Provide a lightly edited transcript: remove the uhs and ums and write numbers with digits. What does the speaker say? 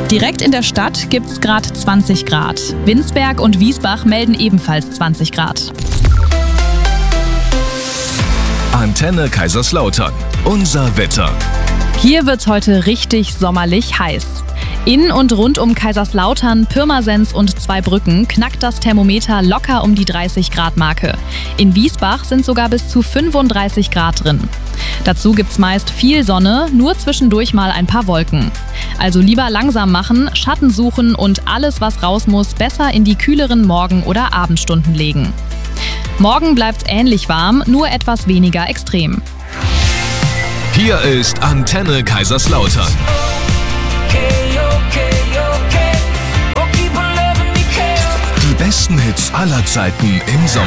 Direkt in der Stadt gibt's gerade 20 Grad. Winsberg und Wiesbach melden ebenfalls 20 Grad. Antenne Kaiserslautern. Unser Wetter. Hier wird's heute richtig sommerlich heiß. In und rund um Kaiserslautern, Pirmasens und Zweibrücken knackt das Thermometer locker um die 30 Grad Marke. In Wiesbach sind sogar bis zu 35 Grad drin. Dazu gibt's meist viel Sonne, nur zwischendurch mal ein paar Wolken. Also lieber langsam machen, Schatten suchen und alles, was raus muss, besser in die kühleren Morgen- oder Abendstunden legen. Morgen bleibt's ähnlich warm, nur etwas weniger extrem. Hier ist Antenne Kaiserslautern. Die besten Hits aller Zeiten im Sommer.